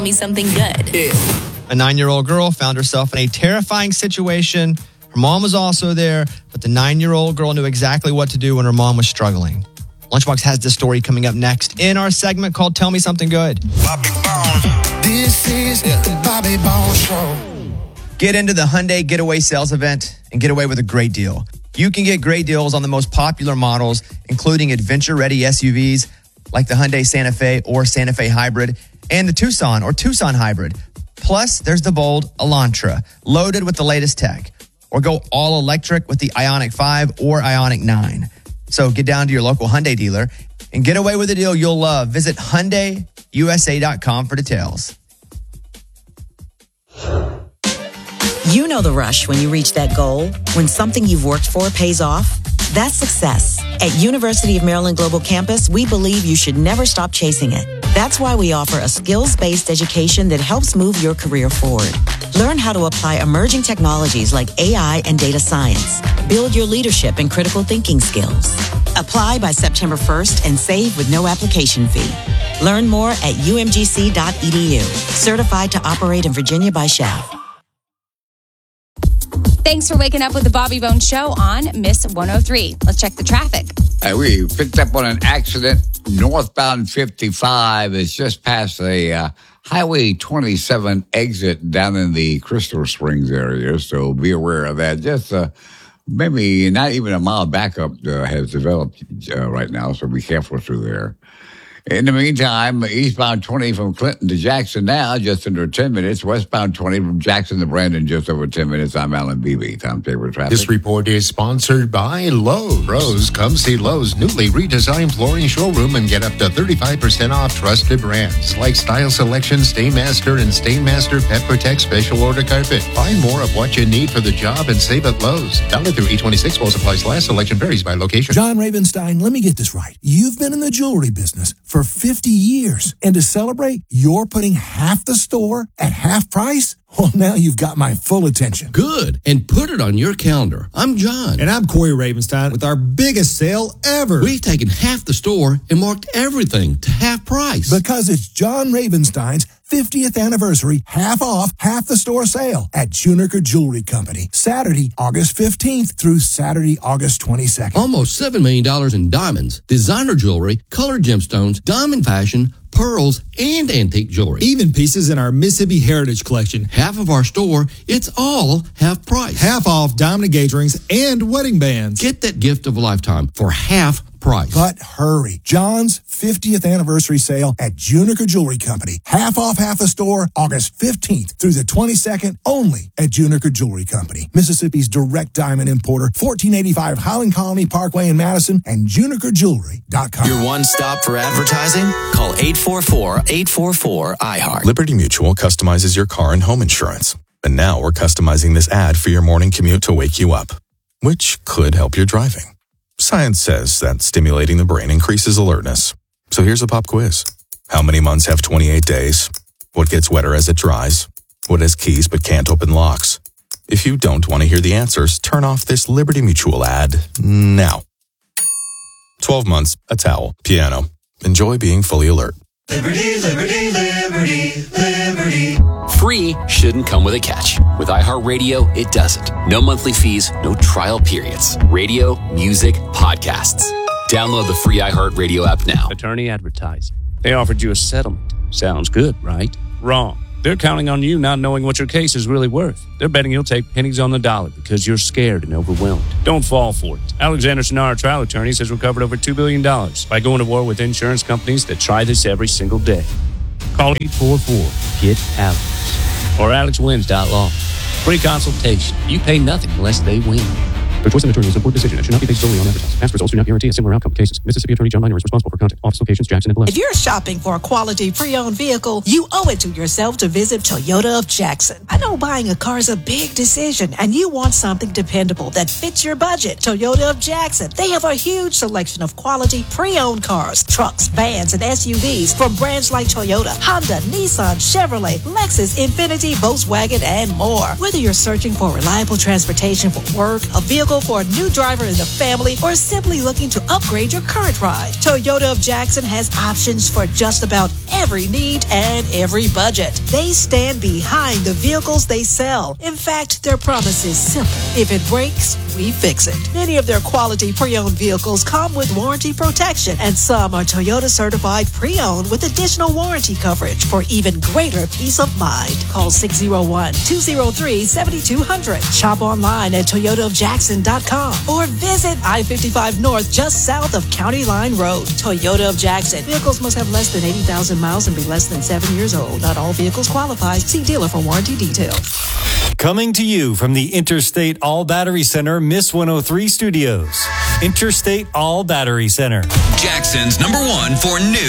me something good. A 9-year-old girl found herself in a terrifying situation. Her mom was also there, but the 9-year-old girl knew exactly what to do when her mom was struggling. Lunchbox has this story coming up next in our segment called Tell Me Something Good. Bobby Bones. This is the Bobby Bones Show. Get into the Hyundai Getaway Sales Event and get away with a great deal. You can get great deals on the most popular models, including adventure-ready SUVs like the Hyundai Santa Fe or Santa Fe Hybrid and the Tucson or Tucson Hybrid. Plus, there's the bold Elantra, loaded with the latest tech. Or go all electric with the Ioniq 5 or Ioniq 9. So get down to your local Hyundai dealer and get away with a deal you'll love. Visit HyundaiUSA.com for details. You know the rush when you reach that goal, when something you've worked for pays off. That's success. At University of Maryland Global Campus, we believe you should never stop chasing it. That's why we offer a skills-based education that helps move your career forward. Learn how to apply emerging technologies like AI and data science. Build your leadership and critical thinking skills. Apply by September 1st and save with no application fee. Learn more at umgc.edu. Certified to operate in Virginia by SCHAF. Thanks for waking up with the Bobby Bones Show on Miss 103. Let's check the traffic. We picked up on an accident northbound 55. It's just past the Highway 27 exit down in the Crystal Springs area, so be aware of that. Just maybe not even a mile backup has developed right now, so be careful through there. In the meantime, eastbound 20 from Clinton to Jackson now, just under 10 minutes. Westbound 20 from Jackson to Brandon, just over 10 minutes. I'm Alan Beebe. Time saver traffic. This report is sponsored by Lowe's. Pros, come see Lowe's newly redesigned flooring showroom and get up to 35% off trusted brands like Style Selection, Stainmaster, and Stainmaster Pet Protect Special Order Carpet. Find more of what you need for the job and save at Lowe's. Valid through 8/26 while supplies last. Selection varies by location. John Ravenstein, let me get this right. You've been in the jewelry business for 50 years. And to celebrate, you're putting half the store at half price? Well, now you've got my full attention. Good. And put it on your calendar. I'm John. And I'm Corey Ravenstein with our biggest sale ever. We've taken half the store and marked everything to half price. Because it's John Ravenstein's 50th anniversary half off, half the store sale at Juniker Jewelry Company. Saturday, August 15th through Saturday, August 22nd. Almost $7 million in diamonds, designer jewelry, colored gemstones, diamond fashion, pearls, and antique jewelry. Even pieces in our Mississippi Heritage Collection. Half of our store, it's all half price. Half off diamond engagement rings and wedding bands. Get that gift of a lifetime for half price. But hurry. John's 50th anniversary sale at Juniker Jewelry Company. Half off, half the store, August 15th through the 22nd, only at Juniker Jewelry Company. Mississippi's direct diamond importer, 1485 Highland Colony Parkway in Madison, and JunikerJewelry.com. Your one stop for advertising? Call 844-844-IHEART. Liberty Mutual customizes your car and home insurance. And now we're customizing this ad for your morning commute to wake you up, which could help your driving. Science says that stimulating the brain increases alertness. So here's a pop quiz. How many months have 28 days? What gets wetter as it dries? What has keys but can't open locks? If you don't want to hear the answers, turn off this Liberty Mutual ad now. 12 months, a towel, piano. Enjoy being fully alert. Liberty, liberty, liberty, liberty. Free shouldn't come with a catch. With iHeartRadio, it doesn't. No monthly fees, no trial periods. Radio, music, podcasts. Download the free iHeartRadio app now. Attorney advertising. They offered you a settlement. Sounds good, right? Wrong. They're counting on you not knowing what your case is really worth. They're betting you'll take pennies on the dollar because you're scared and overwhelmed. Don't fall for it. Alexander Sonara Trial Attorneys has recovered over $2 billion by going to war with insurance companies that try this every single day. Call 844-GET-ALEX or AlexWins.law. Free consultation. You pay nothing unless they win. The choice of an attorney is an important decision and should not be based solely on advertising. Past results do not guarantee a similar outcome cases. Mississippi Attorney John Miner is responsible for content. Office locations Jackson and Gillette. If you're shopping for a quality pre-owned vehicle, you owe it to yourself to visit Toyota of Jackson. I know buying a car is a big decision, and you want something dependable that fits your budget. Toyota of Jackson. They have a huge selection of quality pre-owned cars, trucks, vans, and SUVs from brands like Toyota, Honda, Nissan, Chevrolet, Lexus, Infiniti, Volkswagen, and more. Whether you're searching for reliable transportation for work, a vehicle vehicle for a new driver in the family or simply looking to upgrade your current ride, Toyota of Jackson has options for just about every need and every budget. They stand behind the vehicles they sell. In fact, their promise is simple. If it breaks, we fix it. Many of their quality pre-owned vehicles come with warranty protection, and some are Toyota certified pre-owned with additional warranty coverage for even greater peace of mind. Call 601-203-7200. Shop online at toyotaofjackson.com or visit I-55 North just south of County Line Road. Toyota of Jackson. Vehicles must have less than 80,000 miles and be less than 7 years old. Not all vehicles qualify. See dealer for warranty details. Coming to you from the Interstate All Battery Center, Miss 103 Studios. Interstate All Battery Center. Jackson's #1 for new